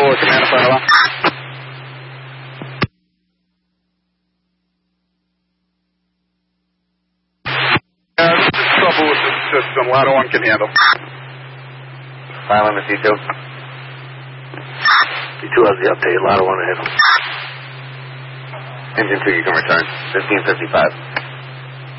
Control command fire alarm. This is trouble with the system. Ladder 1 can handle. Silent at D2. D2 has the update. Ladder 1 to handle. Engine 2, you can return. 1555.